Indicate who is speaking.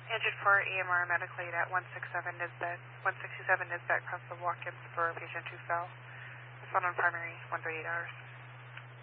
Speaker 1: Engine 4 EMR medical aid at 167 Nisbet crossed the Watkins for patient who fell. It's found on primary 138 hours.